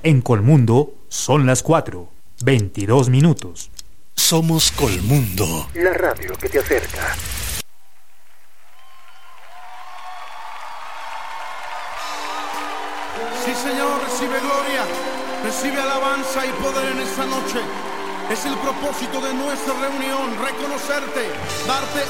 En Colmundo son las 4:22. Somos Colmundo, la radio que te acerca. Sí, Señor, recibe gloria, recibe alabanza y poder en esta noche. Es el propósito de nuestra reunión, reconocerte, darte